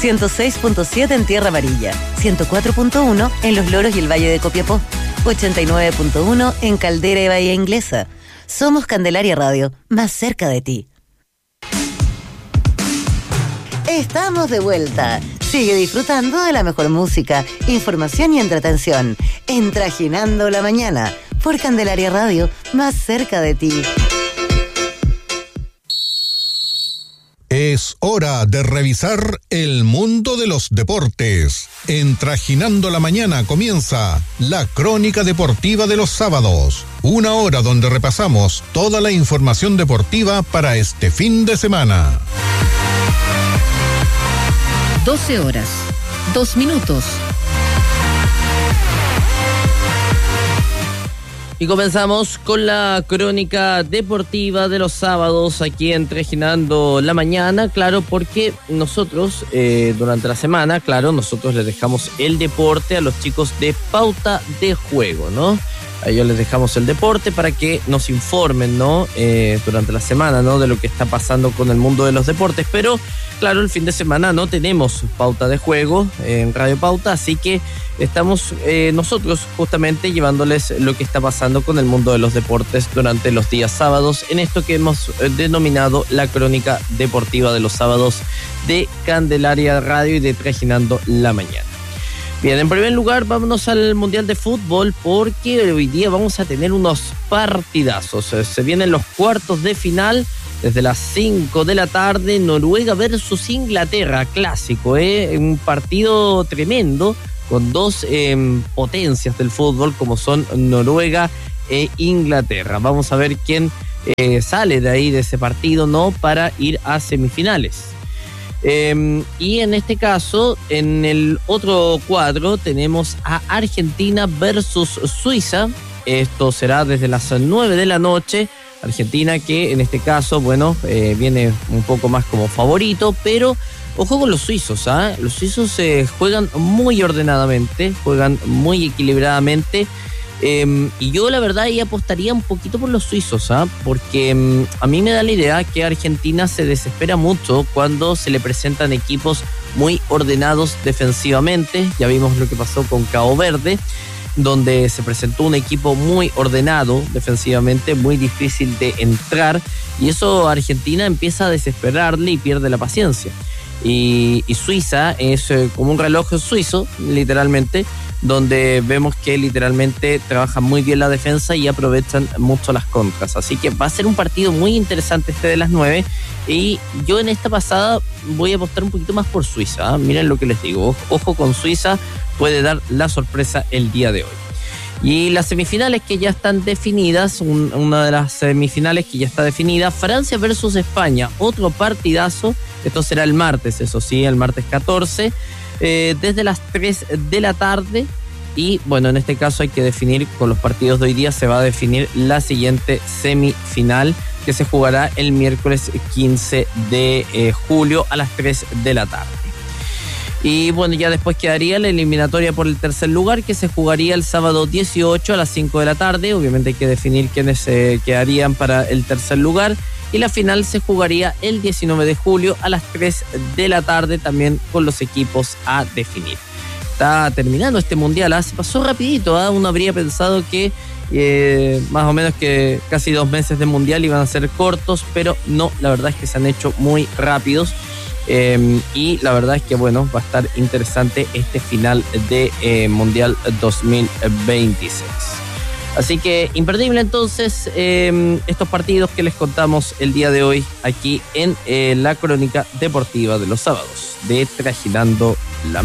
106.7 en Tierra Amarilla, 104.1 en Los Loros y el Valle de Copiapó, 89.1 en Caldera y Bahía Inglesa. Somos Candelaria Radio, más cerca de ti. Estamos de vuelta. Sigue disfrutando de la mejor música, información y entretención. En Trajinando la Mañana, por Candelaria Radio, más cerca de ti. Es hora de revisar el mundo de los deportes. En Trajinando la Mañana comienza la crónica deportiva de los sábados. Una hora donde repasamos toda la información deportiva para este fin de semana. 12 horas, 2 minutos. Y comenzamos con la crónica deportiva de los sábados aquí en Trajinando la Mañana, claro, porque nosotros durante la semana, claro, nosotros les dejamos el deporte a los chicos de Pauta de Juego, ¿no? A ellos les dejamos el deporte para que nos informen, ¿no? Durante la semana, ¿no? De lo que está pasando con el mundo de los deportes, pero claro, el fin de semana no tenemos Pauta de Juego en Radio Pauta, así que estamos nosotros justamente llevándoles lo que está pasando con el mundo de los deportes durante los días sábados, en esto que hemos denominado la crónica deportiva de los sábados de Candelaria Radio y de Trajinando la Mañana. Bien, en primer lugar, vámonos al Mundial de Fútbol porque hoy día vamos a tener unos partidazos. Se vienen los cuartos de final desde las 5 de la tarde, Noruega versus Inglaterra, clásico, un partido tremendo con dos potencias del fútbol como son Noruega e Inglaterra. Vamos a ver quién sale de ahí, de ese partido, ¿no? Para ir a semifinales. Y en este caso, en el otro cuadro, tenemos a Argentina versus Suiza. Esto será desde las 9 de la noche. Argentina que en este caso, bueno, viene un poco más como favorito, pero ojo con los suizos, ¿ah? Los suizos juegan muy ordenadamente, juegan muy equilibradamente. Y yo la verdad ahí apostaría un poquito por los suizos, porque a mí me da la idea que Argentina se desespera mucho cuando se le presentan equipos muy ordenados defensivamente. Ya vimos lo que pasó con Cabo Verde, donde se presentó un equipo muy ordenado defensivamente, muy difícil de entrar, y eso Argentina empieza a desesperarle y pierde la paciencia. Y Suiza es como un reloj suizo, literalmente, donde vemos que literalmente trabajan muy bien la defensa y aprovechan mucho las contras. Así que va a ser un partido muy interesante este de las 9, y yo en esta pasada voy a apostar un poquito más por Suiza, Miren lo que les digo, ojo con Suiza, puede dar la sorpresa el día de hoy. Y las semifinales que ya están definidas, una de las semifinales que ya está definida, Francia versus España, otro partidazo. Esto será el martes, eso sí, el martes 14, desde las 3 de la tarde. Y bueno, en este caso hay que definir, con los partidos de hoy día se va a definir la siguiente semifinal, que se jugará el miércoles 15 de julio a las 3 de la tarde. Y bueno, ya después quedaría la eliminatoria por el tercer lugar, que se jugaría el sábado 18 a las 5 de la tarde. Obviamente hay que definir quiénes quedarían para el tercer lugar. Y la final se jugaría el 19 de julio a las 3 de la tarde, también con los equipos a definir. Está terminando este mundial, se pasó rapidito, Uno habría pensado que más o menos que casi 2 meses de mundial iban a ser cortos, pero no, la verdad es que se han hecho muy rápidos. Y la verdad es que bueno, va a estar interesante este final de Mundial 2026. Así que imperdible entonces estos partidos que les contamos el día de hoy aquí en la crónica deportiva de los sábados de Trajinando la Mañana.